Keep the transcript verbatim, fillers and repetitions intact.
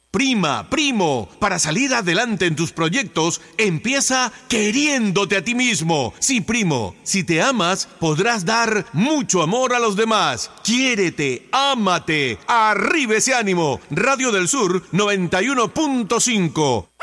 Prima, primo, para salir adelante en tus proyectos, empieza queriéndote a ti mismo. Sí, primo, si te amas, podrás dar mucho amor a los demás. Quiérete, ámate, arriba ese ánimo. Radio del Sur noventa y uno punto cinco.